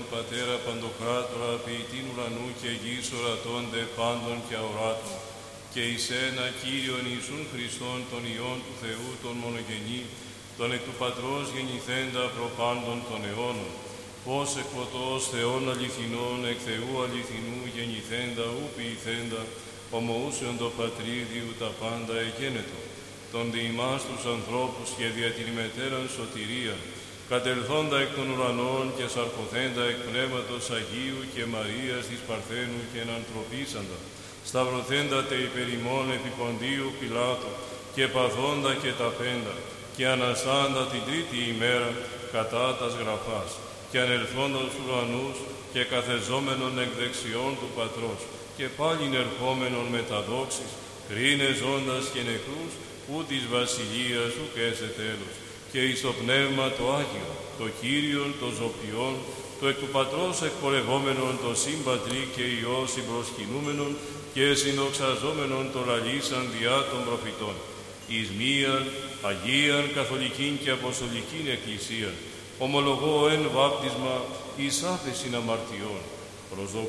Πατέρα Παντοκράτορα, ποιητήν ουρανού και γης ορατώνται πάντων και αοράτων, και εις ένα Κύριον Ιησούν Χριστόν, τον Υιόν του Θεού, τον μονογενή, τον εκ του Πατρός γεννηθέντα προπάντων των αιώνων, πως εκ φωτός Θεών αληθινών, εκ Θεού αληθινού γεννηθέντα, ου ποιηθέντα, ομοούσιον το Πατρίδιου τα πάντα εγένετο, τον δι' ημάς τους ανθρώπους και δια την ημετέραν σωτηρία, κατελθόντα εκ των ουρανών και σαρκωθέντα εκ Πνεύματος Αγίου και Μαρίας της Παρθένου και ενανθρωπίσαντα, σταυρωθέντα τε υπερ ημών επί Ποντίου Πιλάτου και παθόντα και τα πέντα και αναστάντα την τρίτη ημέρα κατά τας γραφάς και ανελθόντα στους ουρανούς και καθεζόμενον εκ δεξιών του Πατρός και πάλιν ερχόμενον με τα δόξης, κρίνε ζώντας και νεκρούς, ού της βασιλείας ουκ έσε τέλος, και εις το Πνεύμα το Άγιο, το Κύριον, το Ζωπιόν, το εκ του Πατρός εκπορευόμενον, το Συμπατρί και Υιό συμπροσκυνούμενον και συνδοξαζόμενον το λαλήσαν διά των προφητών, εις μίαν, Αγίαν, Καθολικήν και Αποστολικήν Εκκλησίαν, ομολογώ εν βάπτισμα εις άφεσιν αμαρτιών, προσδοκώ